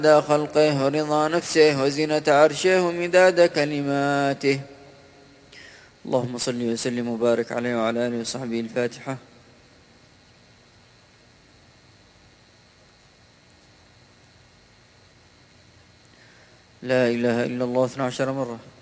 عدد خلقه ورضا نفسه وزنة عرشه ومداد كلماته. اللهم صل وسلم وبارك عليه وعلى آله وصحبه. الفاتحة. لا إله إلا الله 12 مرة.